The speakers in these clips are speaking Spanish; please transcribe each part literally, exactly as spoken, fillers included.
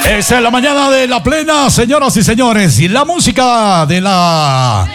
Es en la mañana de la plena, señoras y señores, y la música de la...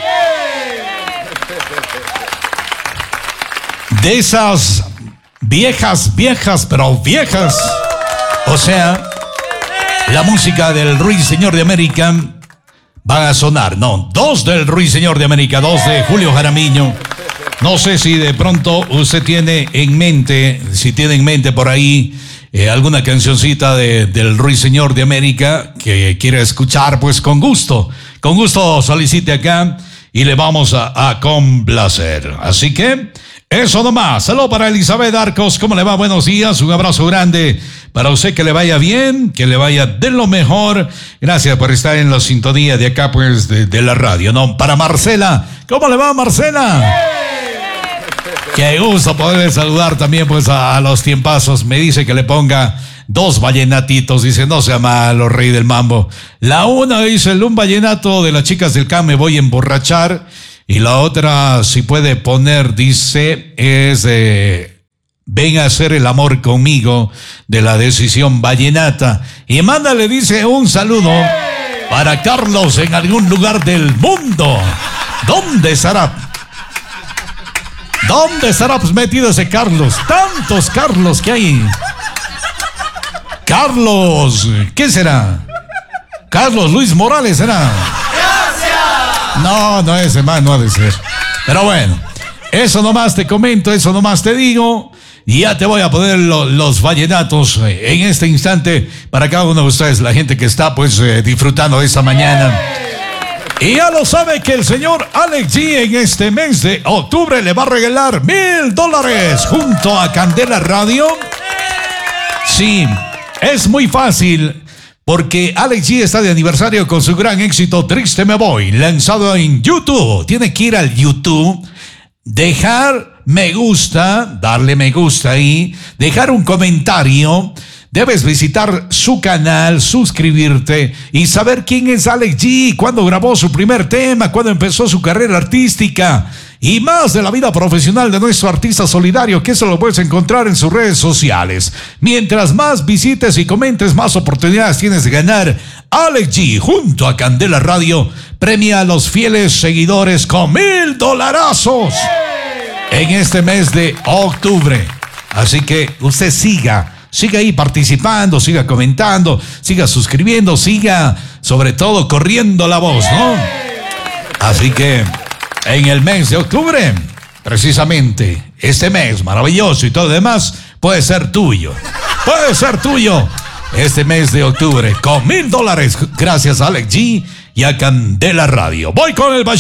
de esas viejas, viejas, pero viejas. O sea, la música del Ruiseñor de América va a sonar. No, dos del Ruiseñor de América, dos de Julio Jaramillo. No sé si de pronto usted tiene en mente, si tiene en mente por ahí eh, alguna cancioncita de, del Ruiseñor de América que quiere escuchar, pues con gusto, con gusto solicite acá y le vamos a, a complacer. Así que eso nomás. Saludos para Elizabeth Arcos. ¿Cómo le va? Buenos días. Un abrazo grande para usted. Que le vaya bien, que le vaya de lo mejor. Gracias por estar en la sintonía de acá, pues, de, de la radio, ¿no? Para Marcela. ¿Cómo le va, Marcela? Qué gusto poder saludar también, pues, a, a los tiempazos. Me dice que le ponga dos vallenatitos. Dice, no sea malo, rey del mambo. La una dice, un vallenato de las chicas del K, me voy a emborrachar. Y la otra, si puede poner, dice, es eh, ven a hacer el amor conmigo, de la Decisión Vallenata. Y mándale, dice, un saludo para Carlos en algún lugar del mundo. ¿Dónde estará? ¿Dónde estará pues metido ese Carlos? Tantos Carlos que hay. Carlos, ¿qué será? Carlos Luis Morales será. No, no, ese man no ha de ser. Pero bueno, eso nomás te comento, eso nomás te digo. Y ya te voy a poner lo, los vallenatos en este instante para cada uno de ustedes, la gente que está pues eh, disfrutando de esta mañana. Y ya lo sabe que el señor Alex G en este mes de octubre le va a regalar mil dólares junto a Candela Radio. Sí, es muy fácil. Porque Alex G está de aniversario con su gran éxito Triste Me Voy, lanzado en YouTube. Tiene que ir al YouTube, dejar me gusta, darle me gusta ahí, dejar un comentario. Debes visitar su canal, suscribirte y saber quién es Alex G, cuándo grabó su primer tema, cuándo empezó su carrera artística y más de la vida profesional de nuestro artista solidario, que eso lo puedes encontrar en sus redes sociales. Mientras más visites y comentes, más oportunidades tienes de ganar. Alex G, junto a Candela Radio, premia a los fieles seguidores con mil dolarazos en este mes de octubre. Así que usted siga. Siga ahí participando, siga comentando, siga suscribiendo, siga sobre todo corriendo la voz, ¿no? Así que en el mes de octubre, precisamente, este mes maravilloso y todo lo demás, puede ser tuyo. Puede ser tuyo este mes de octubre con mil dólares gracias a Alex G y a Candela Radio. Voy con el vallenato.